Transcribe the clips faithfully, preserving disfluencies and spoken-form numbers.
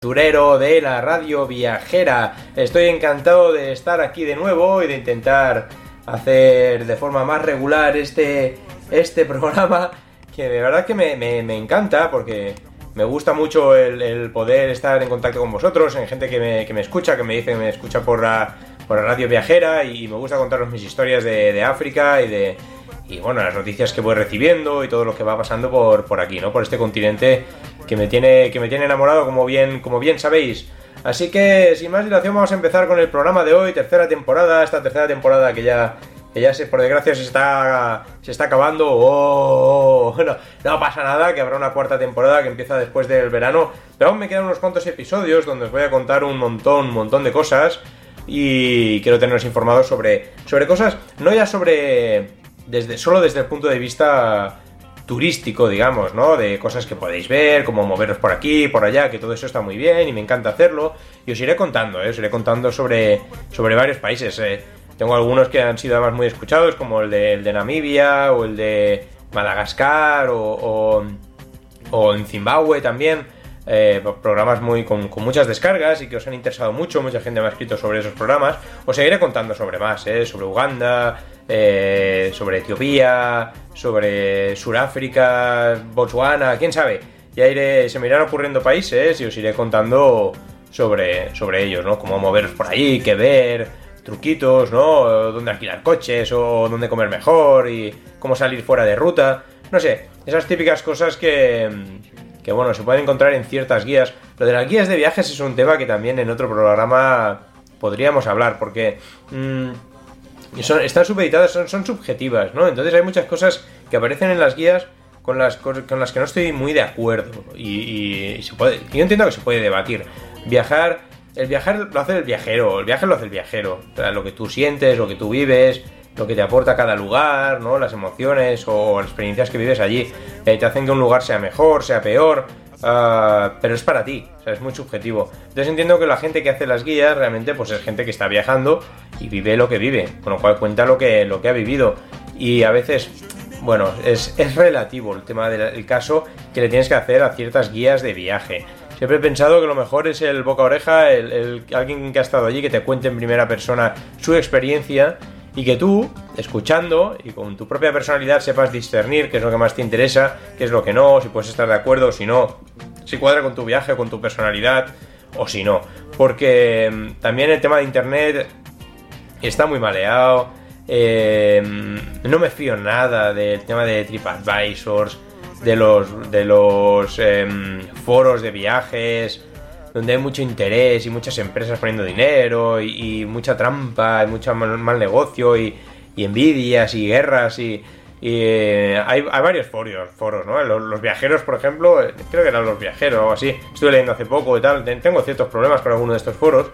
Turero de la radio viajera. Estoy encantado de estar aquí de nuevo y de intentar hacer de forma más regular este, este programa, que de verdad que me, me, me encanta, porque me gusta mucho el, el poder estar en contacto con vosotros, en gente que me, que me escucha, que me dice que me escucha por la, por la radio viajera, y me gusta contaros mis historias de, de África y de y bueno, las noticias que voy recibiendo y todo lo que va pasando por, por aquí, ¿no? Por este continente que me tiene, que me tiene enamorado, como bien, como bien sabéis. Así que, sin más dilación, vamos a empezar con el programa de hoy, tercera temporada, esta tercera temporada que ya, que ya se, por desgracia se está, se está acabando. Oh, oh, no, no pasa nada, que habrá una cuarta temporada que empieza después del verano, pero aún me quedan unos cuantos episodios donde os voy a contar un montón, un montón de cosas, y quiero teneros informados sobre, sobre cosas, no ya sobre... Desde, solo desde el punto de vista turístico, digamos, ¿no? De cosas que podéis ver, como moveros por aquí, por allá, que todo eso está muy bien y me encanta hacerlo. Y os iré contando, ¿eh? Os iré contando sobre, sobre varios países. ¿eh? Tengo algunos que han sido además muy escuchados, como el de, el de Namibia, o el de Madagascar, o, o, o en Zimbabue también. Eh, programas muy con, con muchas descargas y que os han interesado mucho, mucha gente me ha escrito sobre esos programas. Os seguiré contando sobre más, ¿eh? Sobre Uganda, eh, sobre Etiopía, sobre Sudáfrica, Botswana, quién sabe. Ya iré, se me irán ocurriendo países y os iré contando sobre, sobre ellos, ¿no? Cómo moveros por ahí, qué ver, truquitos, ¿no? Dónde alquilar coches o dónde comer mejor y cómo salir fuera de ruta. No sé, esas típicas cosas que... que bueno, se pueden encontrar en ciertas guías. Lo de las guías de viajes es un tema que también en otro programa podríamos hablar, porque mmm, son, están supeditadas, son, son subjetivas, ¿no? Entonces hay muchas cosas que aparecen en las guías con las, con las que no estoy muy de acuerdo, y, y, y se puede, yo entiendo que se puede debatir. Viajar, el viajar lo hace el viajero, el viaje lo hace el viajero, o sea, lo que tú sientes, lo que tú vives, lo que te aporta cada lugar, ¿no? Las emociones o las experiencias que vives allí eh, te hacen que un lugar sea mejor, sea peor, uh, pero es para ti, o sea, es muy subjetivo. Entonces entiendo que la gente que hace las guías realmente pues es gente que está viajando y vive lo que vive, con lo cual cuenta lo que, lo que ha vivido, y a veces, bueno, es, es relativo el tema del el caso que le tienes que hacer a ciertas guías de viaje. Siempre he pensado que lo mejor es el boca a oreja, el, el, alguien que ha estado allí que te cuente en primera persona su experiencia, y que tú, escuchando y con tu propia personalidad, sepas discernir qué es lo que más te interesa, qué es lo que no, si puedes estar de acuerdo o si no, si cuadra con tu viaje, con tu personalidad o si no. Porque mmm, también el tema de internet está muy maleado, eh, no me fío nada del tema de TripAdvisors, de los, de los eh, foros de viajes, donde hay mucho interés y muchas empresas poniendo dinero y, y mucha trampa y mucho mal, mal negocio y, y envidias y guerras y, y eh, hay, hay varios foros, foros, ¿no? Los, los viajeros, por ejemplo, creo que eran los viajeros o así, estuve leyendo hace poco y tal, tengo ciertos problemas con alguno de estos foros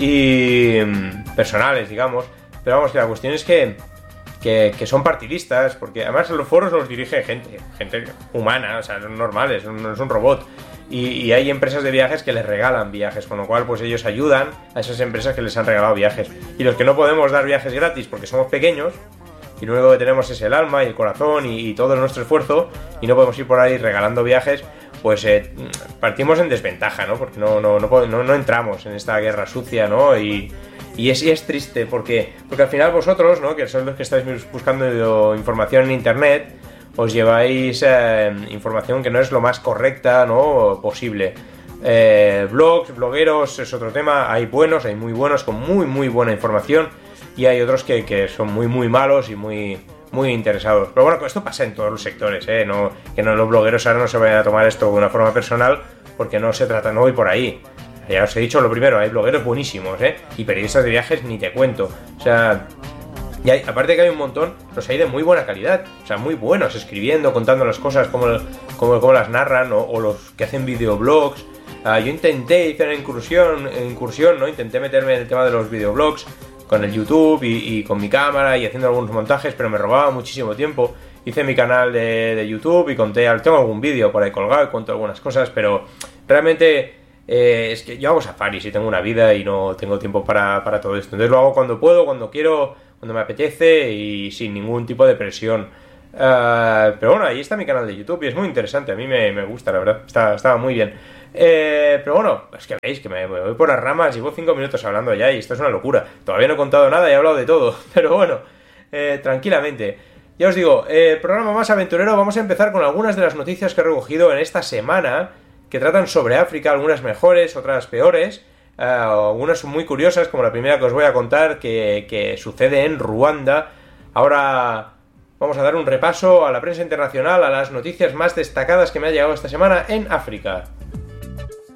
y personales, digamos, pero vamos, que la cuestión es que Que, que son partidistas, porque además los foros los dirige gente, gente humana, o sea, son normales, no es un robot. Y, y hay empresas de viajes que les regalan viajes, con lo cual pues ellos ayudan a esas empresas que les han regalado viajes. Y los que no podemos dar viajes gratis porque somos pequeños, y lo único que tenemos es el alma y el corazón y, y todo nuestro esfuerzo, y no podemos ir por ahí regalando viajes, pues eh, partimos en desventaja, ¿no? Porque no, no, no, no, no entramos en esta guerra sucia, ¿no? Y... Y es, y es triste porque, porque al final vosotros, ¿no? Que sois los que estáis buscando información en internet, os lleváis eh, información que no es lo más correcta, ¿no? Posible. Eh, blogs, blogueros es otro tema. Hay buenos, hay muy buenos con muy muy buena información, y hay otros que, que son muy muy malos y muy muy interesados. Pero bueno, esto pasa en todos los sectores, ¿eh? No, que no, los blogueros ahora no se vayan a tomar esto de una forma personal, porque no se trata, no voy por ahí. Ya os he dicho lo primero, hay blogueros buenísimos, ¿eh? Y periodistas de viajes ni te cuento. O sea, y hay, aparte que hay un montón, los hay de muy buena calidad. O sea, muy buenos, escribiendo, contando las cosas, como, como, como las narran, o, o los que hacen videoblogs. Uh, yo intenté, hice una incursión, incursión, ¿no? Intenté meterme en el tema de los videoblogs con el YouTube y, y con mi cámara y haciendo algunos montajes, pero me robaba muchísimo tiempo. Hice mi canal de, de YouTube y conté, tengo algún vídeo por ahí colgado y cuento algunas cosas, pero realmente... Eh, es que yo hago safaris y tengo una vida y no tengo tiempo para, para todo esto. Entonces lo hago cuando puedo, cuando quiero, cuando me apetece y sin ningún tipo de presión. Uh, pero bueno, ahí está mi canal de YouTube y es muy interesante. A mí me, me gusta, la verdad. Está, estaba muy bien. Eh, pero bueno, es que veis que me, me voy por las ramas, llevo cinco minutos hablando ya y esto es una locura. Todavía no he contado nada y he hablado de todo, pero bueno, eh, tranquilamente. Ya os digo, eh, programa más aventurero, vamos a empezar con algunas de las noticias que he recogido en esta semana, que tratan sobre África, algunas mejores, otras peores. Uh, algunas son muy curiosas, como la primera que os voy a contar, que, que sucede en Ruanda. Ahora vamos a dar un repaso a la prensa internacional, a las noticias más destacadas que me ha llegado esta semana en África.